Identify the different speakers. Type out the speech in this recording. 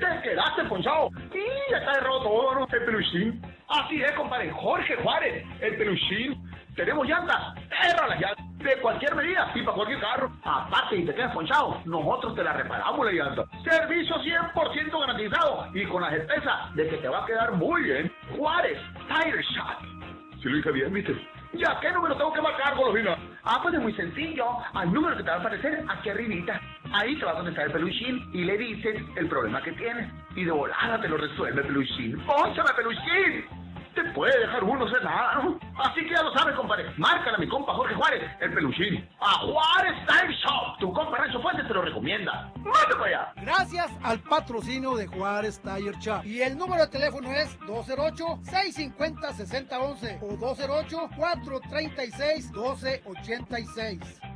Speaker 1: te quedaste ponchado. Y ya está derrotado todo, ¿no? El peluchín. Así es, compadre. Jorge Juárez, el peluchín. Tenemos llantas, perra las llantas, de cualquier medida y para cualquier carro. Aparte, si te quedas ponchado, nosotros te la reparamos la llanta. Servicio 100% garantizado y con la certeza de que te va a quedar muy bien. Juárez Tire Shop. Si lo dije bien, ¿viste? ¿Ya qué número tengo que marcar, Golosina? Pues es muy sencillo. Al número que te va a aparecer aquí arribita. Ahí te va a contestar el peluchín y le dices el problema que tienes. Y de volada te lo resuelve el peluchín. ¡Pónchame, peluchín! Te puede dejar uno ser nada, ¿no? Así que ya lo sabes, compadre. Márcale a mi compa Jorge Juárez, el peluchín. A Juárez Tire Shop. Tu compa Rancho Fuentes te lo recomienda. ¡Mate para allá!
Speaker 2: Gracias al patrocinio de Juárez Tire Shop. Y el número de teléfono es 208-650-6011 o 208-436-1286.